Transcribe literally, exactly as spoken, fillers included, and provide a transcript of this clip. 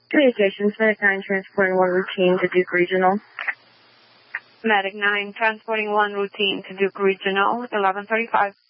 Communications, Medic nine transporting one routine to Duke Regional. Medic nine transporting one routine to Duke Regional, eleven thirty-five.